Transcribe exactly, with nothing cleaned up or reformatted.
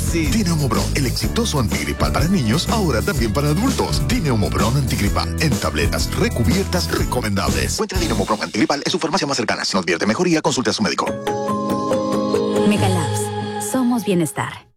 sí. Dineumobron, el exitoso antigripal para niños, ahora también para adultos. Dineumobron antigripal, en tabletas recubiertas recomendables. Encuentre Dineumobron antigripal en su farmacia más cercana. Si no advierte mejoría, consulte a su médico. Megalabs. Somos bienestar.